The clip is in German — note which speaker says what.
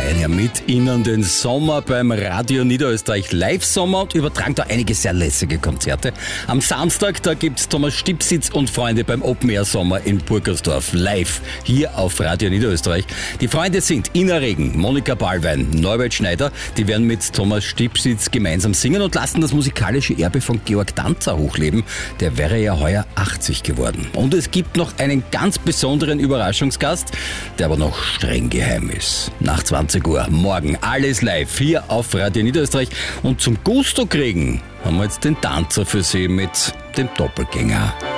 Speaker 1: feiern ja mit Ihnen den Sommer beim Radio Niederösterreich Live-Sommer und übertragen da einige sehr lässige Konzerte. Am Samstag, da gibt's Thomas Stipsitz und Freunde beim Open-Air-Sommer in Burgersdorf live hier auf Radio Niederösterreich. Die Freunde sind Ina Regen, Monika Ballwein, Norbert Schneider. Die werden mit Thomas Stipsitz gemeinsam singen und lassen das musikalische Erbe von Georg Danzer hochleben. Der wäre ja heuer 80 geworden. Und es gibt noch einen ganz besonderen Überraschungsgast, der aber noch streng geheim ist. Nach 20 Uhr, morgen, alles live hier auf Radio Niederösterreich. Und zum Gusto kriegen haben wir jetzt den Tanzer für Sie mit dem Doppelgänger.